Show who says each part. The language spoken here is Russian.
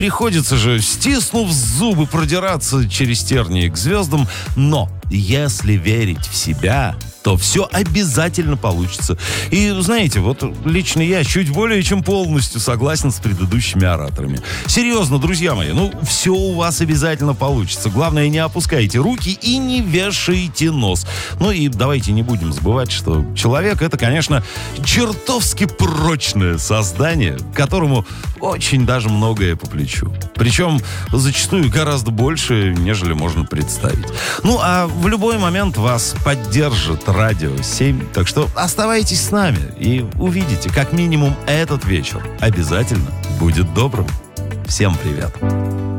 Speaker 1: Приходится же, стиснув зубы, продираться через тернии к звездам. Но если верить в себя, то все обязательно получится. И знаете, вот лично я чуть более чем полностью согласен с предыдущими ораторами. Серьезно, друзья мои, все у вас обязательно получится. Главное, не опускайте руки и не вешайте нос. И давайте не будем забывать, что человек — это, конечно, чертовски прочное создание, которому очень даже многое по плечу. Причем зачастую гораздо больше, нежели можно представить. А в любой момент вас поддержит Радио 7. Так что оставайтесь с нами и увидите, как минимум этот вечер обязательно будет добрым. Всем привет.